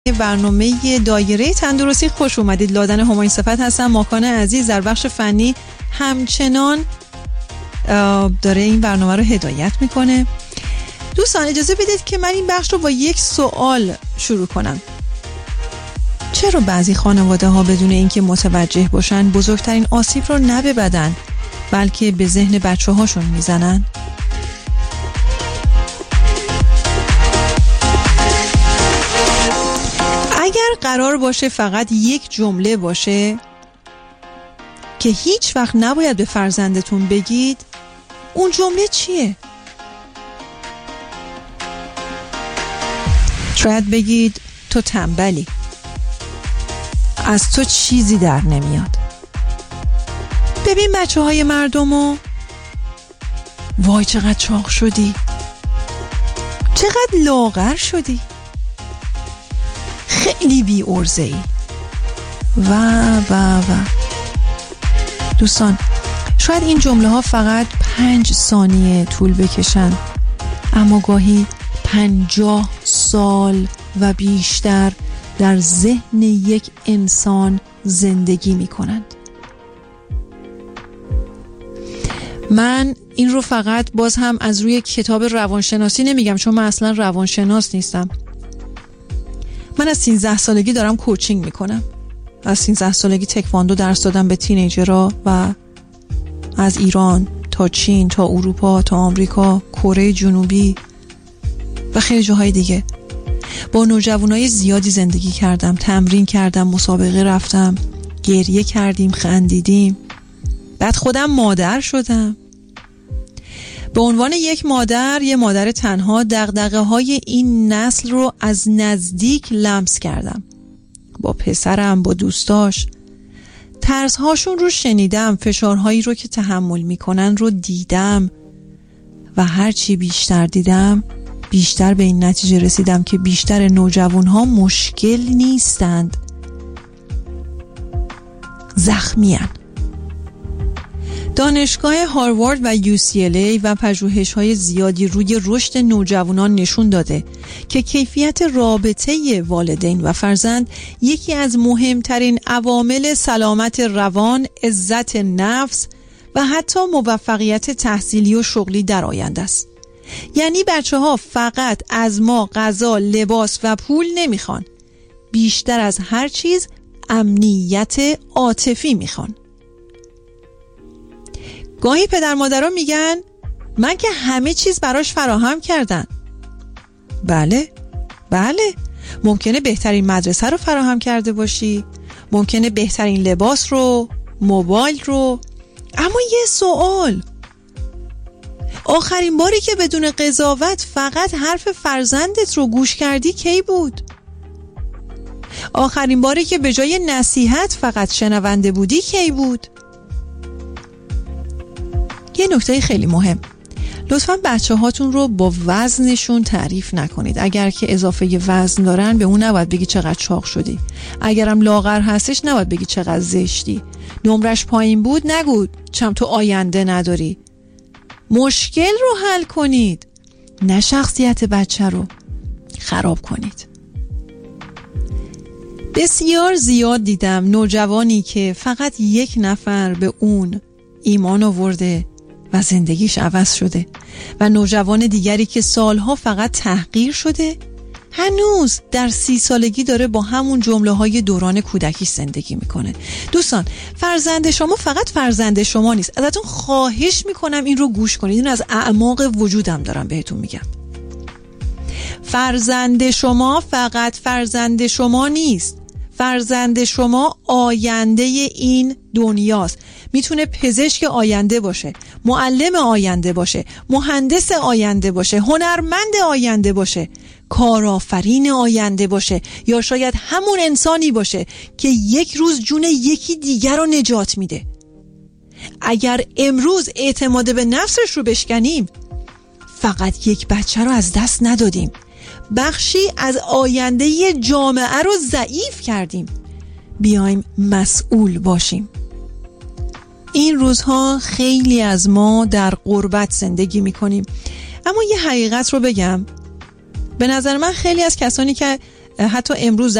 برنامه دایره تندرستی خوش اومدید. لادن همایون صفت هستم. ماکان عزیز در بخش فنی همچنان داره این برنامه رو هدایت میکنه. دوستان اجازه بدید که من این بخش رو با یک سوال شروع کنم. چرا بعضی خانواده ها بدون اینکه متوجه باشن بزرگترین آسیب رو نه به بدن بلکه به ذهن بچه هاشون میزنن؟ اگر قرار باشه فقط یک جمله باشه که هیچ وقت نباید به فرزندتون بگید، اون جمله چیه؟ شاید بگید تو تنبلی، از تو چیزی در نمیاد. ببین بچه های مردمو، وای چقدر چاق شدی، چقدر لاغر شدی، خیلی بی ارزه ای و دوستان، شاید این جمله ها فقط 5 ثانیه طول بکشن، اما گاهی 50 سال و بیشتر در ذهن یک انسان زندگی می کنند. من این رو فقط باز هم از روی کتاب روانشناسی نمیگم، چون من اصلا روانشناس نیستم. من از 13 سالگی دارم کوچینگ میکنم. از 13 سالگی تکواندو درس دادم به تینیجرها و از ایران تا چین تا اروپا تا آمریکا، کره جنوبی و خیلی جاهای دیگه. با نوجوانای زیادی زندگی کردم، تمرین کردم، مسابقه رفتم، گریه کردیم، خندیدیم. بعد خودم مادر شدم. به عنوان یک مادر، یه مادر تنها، دغدغه‌های این نسل رو از نزدیک لمس کردم. با پسرم، با دوستاش، ترس‌هاشون رو شنیدم، فشارهایی رو که تحمل میکنن رو دیدم و هرچی بیشتر دیدم بیشتر به این نتیجه رسیدم که بیشتر نوجوان‌ها مشکل نیستند، زخمی‌اند. دانشگاه هاروارد و UCLA و پژوهش‌های زیادی روی رشد نوجوانان نشون داده که کیفیت رابطه والدین و فرزند یکی از مهمترین عوامل سلامت روان، عزت نفس و حتی موفقیت تحصیلی و شغلی در آینده است. یعنی بچه‌ها فقط از ما غذا، لباس و پول نمیخوان، بیشتر از هر چیز امنیت عاطفی میخوان. گاهی پدر مادرها میگن من که همه چیز براش فراهم کردم. بله، ممکنه بهترین مدرسه رو فراهم کرده باشی، ممکنه بهترین لباس رو، موبایل رو، اما یه سوال، آخرین باری که بدون قضاوت فقط حرف فرزندت رو گوش کردی کی بود؟ آخرین باری که به جای نصیحت فقط شنونده بودی کی بود؟ یه نکته خیلی مهم، لطفاً بچه هاتون رو با وزنشون تعریف نکنید. اگر که اضافه وزن دارن به اون نباید بگی چقدر چاق شدی. اگرم لاغر هستش نباید بگی چقدر زشتی. نمرش پایین بود نگو چم تو آینده نداری. مشکل رو حل کنید، نه شخصیت بچه رو خراب کنید. بسیار زیاد دیدم نوجوانی که فقط یک نفر به اون ایمان آورده و زندگیش عوض شده و نوجوان دیگری که سالها فقط تحقیر شده هنوز در 30 سالگی داره با همون جمله های دوران کودکیش زندگی میکنه. دوستان، فرزند شما فقط فرزند شما نیست. ازتون خواهش میکنم این رو گوش کنید. این از اعماق وجودم دارم بهتون میگم. فرزند شما فقط فرزند شما نیست. فرزند شما آینده این دنیاست. میتونه پزشک آینده باشه، معلم آینده باشه، مهندس آینده باشه، هنرمند آینده باشه، کارآفرین آینده باشه، یا شاید همون انسانی باشه که یک روز جون یکی دیگر رو نجات میده. اگر امروز اعتماد به نفسش رو بشکنیم، فقط یک بچه رو از دست ندادیم، بخشی از آینده جامعه رو ضعیف کردیم. بیایم مسئول باشیم. این روزها خیلی از ما در غربت زندگی میکنیم، اما یه حقیقت رو بگم، به نظر من خیلی از کسانی که حتی امروز